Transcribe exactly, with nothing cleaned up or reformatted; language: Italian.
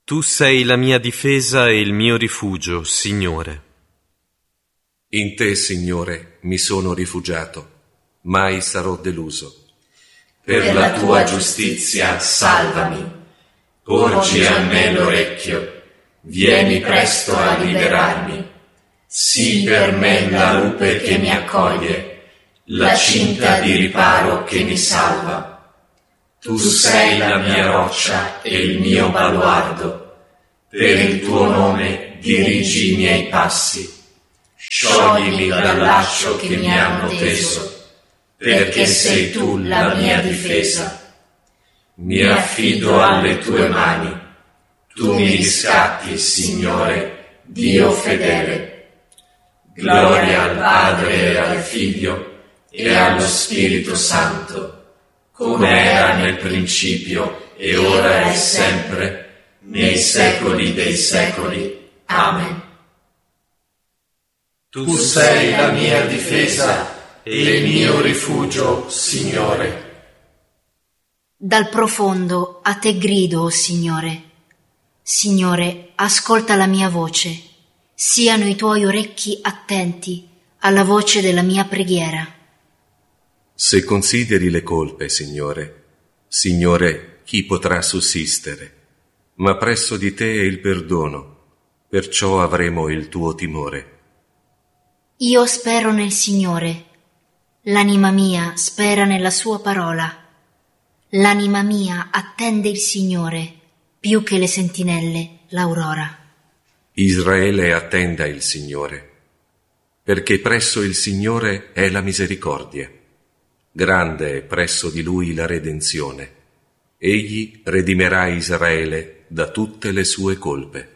Tu sei la mia difesa e il mio rifugio, Signore. In te, Signore, mi sono rifugiato, mai sarò deluso. Per la tua giustizia salvami. Porgi a me l'orecchio, vieni presto a liberarmi. Sii per me la rupe che mi accoglie, la cinta di riparo che mi salva. Tu sei la mia roccia e il mio baluardo. Per il tuo nome dirigi i miei passi. Scioglimi dal laccio che mi hanno teso, perché sei tu la mia difesa. Mi affido alle tue mani. Tu mi riscatti, Signore, Dio fedele. Gloria al Padre e al Figlio e allo Spirito Santo, come era nel principio, e ora e sempre, nei secoli dei secoli. Amen. Tu sei la mia difesa e il mio rifugio, Signore. Dal profondo a te grido, o Signore. Signore, ascolta la mia voce. Siano i tuoi orecchi attenti alla voce della mia preghiera. Se consideri le colpe, Signore, Signore, chi potrà sussistere? Ma presso di te è il perdono, perciò avremo il tuo timore. Io spero nel Signore. L'anima mia spera nella sua parola. L'anima mia attende il Signore, più che le sentinelle l'aurora. Israele attenda il Signore, perché presso il Signore è la misericordia. Grande è presso di Lui la redenzione. Egli redimerà Israele da tutte le sue colpe.